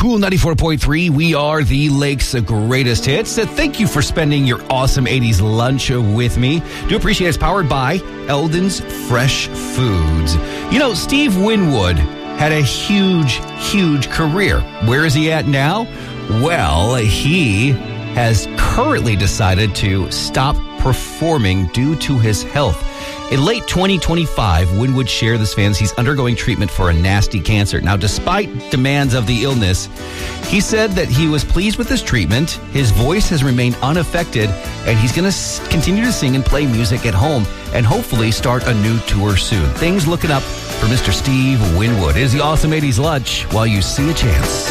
Cool 94.3, we are the Lake's greatest hits. Thank you for spending your awesome 80s lunch with me. Do appreciate it's powered by Eldon's Fresh Foods. You know, Steve Winwood had a huge career. Where is he at now? Well, he has currently decided to stop performing due to his health. In late 2025, Winwood shared with fans he's undergoing treatment for a nasty cancer. Now, despite demands of the illness, he said that he was pleased with his treatment. His voice has remained unaffected, and he's going to continue to sing and play music at home and hopefully start a new tour soon. Things looking up for Mr. Steve Winwood. It is the Awesome 80s Lunch while you see a chance.